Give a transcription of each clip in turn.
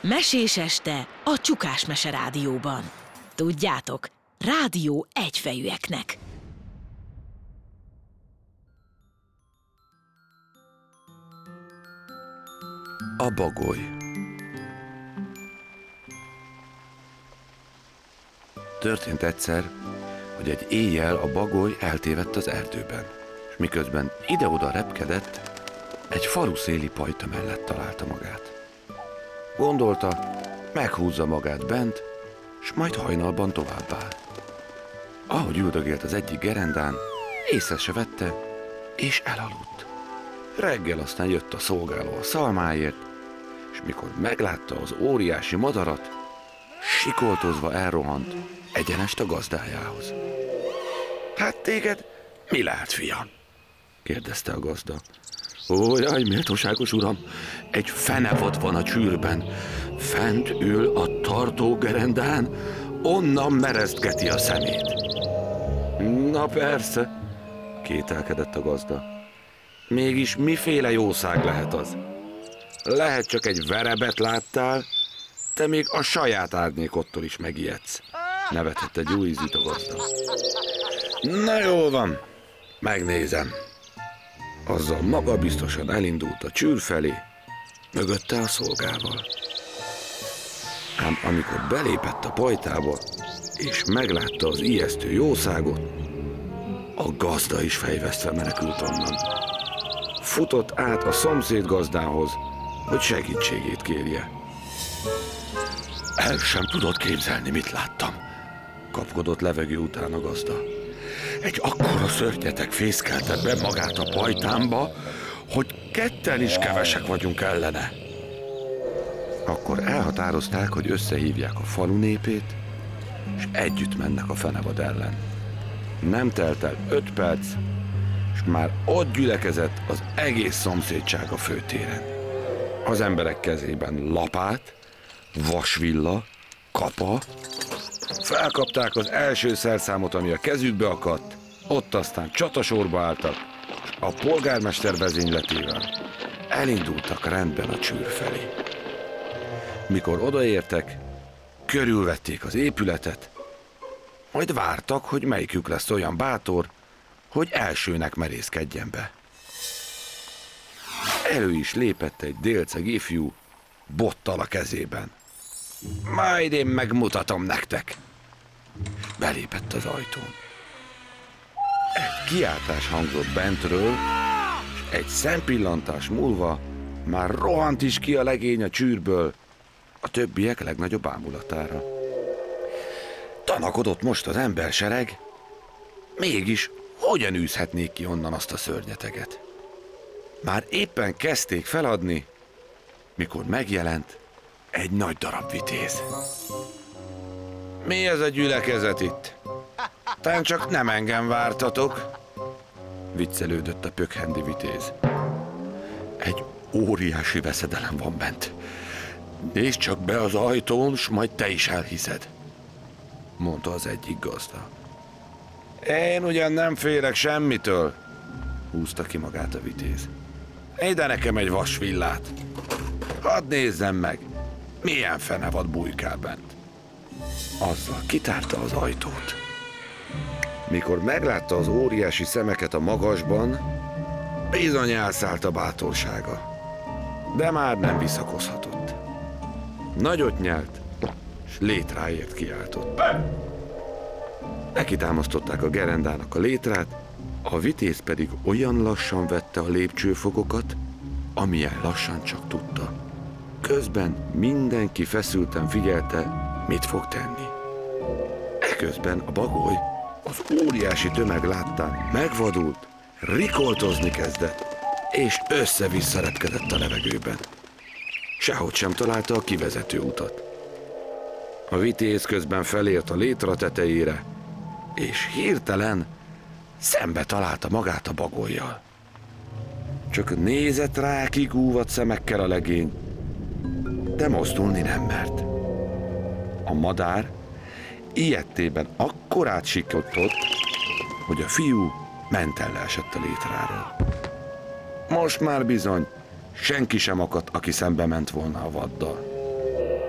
Mesés este a Csukás Mese Rádióban. Tudjátok, rádió egyfejűeknek. A bagoly. Történt egyszer, hogy egy éjjel a bagoly eltévedt az erdőben, és miközben ide-oda repkedett, egy faluszéli pajta mellett találta magát. Gondolta, meghúzza magát bent, s majd hajnalban továbbáll. Ahogy üldögélt az egyik gerendán, észre se vette, és elaludt. Reggel aztán jött a szolgáló a szalmáért, és mikor meglátta az óriási madarat, sikoltozva elrohant egyenest a gazdájához. Hát téged mi lehet, fiam? Kérdezte a gazda. Ó, jaj, méltóságos uram, egy fenevad van a csűrben. Fent ül a tartógerendán, onnan mereztgeti a szemét. Na persze, kételkedett a gazda. Mégis miféle jószág lehet az? Lehet csak egy verebet láttál, te még a saját árnyékottól is megijedsz. Nevetett egy új ízűt a gazda. Na jól van, megnézem. Azzal magabiztosan elindult a csűr felé, mögötte a szolgával. Ám amikor belépett a pajtába, és meglátta az ijesztő jószágot, a gazda is fejvesztve menekült onnan. Futott át a szomszéd gazdához, hogy segítségét kérje. El sem tudod képzelni, mit láttam, kapkodott levegő után a gazda. Egy akkora szörnyetek fészkelte be magát a pajtámba, hogy ketten is kevesek vagyunk ellene. Akkor elhatározták, hogy összehívják a falu népét, és együtt mennek a fenevad ellen. Nem telt el 5 perc, és már ott gyülekezett az egész szomszédság a főtéren. Az emberek kezében lapát, vasvilla, kapa, felkapták az első szerszámot, ami a kezükbe akadt, ott aztán csatasorba álltak, és a polgármester vezényletével elindultak rendben a csűr felé. Mikor odaértek, körülvették az épületet, majd vártak, hogy melyikük lesz olyan bátor, hogy elsőnek merészkedjen be. Elő is lépett egy délceg ifjú, bottal a kezében. Majd én megmutatom nektek. Belépett az ajtón. Egy kiáltás hangzott bentről, és egy szempillantás múlva már rohant is ki a legény a csűrből, a többiek legnagyobb ámulatára. Tanakodott most az embersereg, mégis hogyan űzhetnék ki onnan azt a szörnyeteget? Már éppen kezdték feladni, mikor megjelent egy nagy darab vitéz. Mi ez a gyülekezet itt? Tán csak nem engem vártatok? Viccelődött a pökhendi vitéz. Egy óriási veszedelem van bent. Nézd csak be az ajtón, s majd te is elhiszed, mondta az egyik gazda. Én ugyan nem félek semmitől, húzta ki magát a vitéz. Ide nekem egy vasvillát. Hadd nézzem meg, milyen fenevad bujkál bent. Azzal kitárta az ajtót. Mikor meglátta az óriási szemeket a magasban, bizony elszállt a bátorsága. De már nem visszakozhatott. Nagyot nyelt, s létráért kiáltott. Nekitámasztották a gerendának a létrát, a vitéz pedig olyan lassan vette a lépcsőfokokat, amilyen lassan csak tudta. Közben mindenki feszülten figyelte, mit fog tenni. Eközben a bagoly az óriási tömeg láttán megvadult, rikoltozni kezdett, és össze-vissza repkedett a levegőben. Sehogy sem találta a kivezető utat. A vitéz közben felért a létra tetejére, és hirtelen szembe találta magát a bagollyal. Csak nézett rá kigúvadt szemekkel a legény, de mozdulni nem mert. A madár ijedtében akkorát sikottott, hogy a fiú mentellel esett a létráról. Most már bizony senki sem akadt, aki szembe ment volna a vaddal.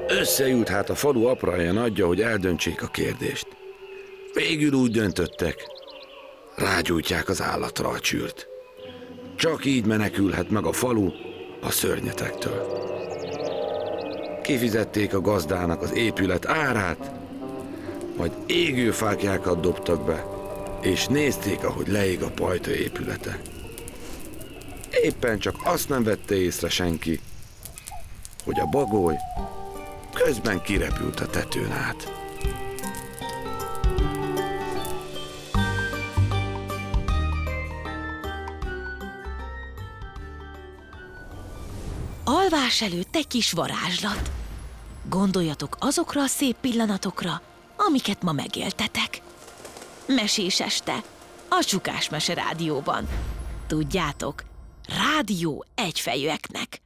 Összeült hát a falu apraja nagyja, hogy eldöntsék a kérdést. Végül úgy döntöttek, rágyújtják az állatra a csűrt. Csak így menekülhet meg a falu a szörnyetektől. Kifizették a gazdának az épület árát, majd égőfáklyákat dobtak be, és nézték, ahogy leég a pajta épülete. Éppen csak azt nem vette észre senki, hogy a bagoly közben kirepült a tetőn át. Alvás előtt egy kis varázslat. Gondoljatok azokra a szép pillanatokra, amiket ma megéltetek. Mesés este, a Csukás Mese Rádióban. Tudjátok, rádió egyfejűeknek.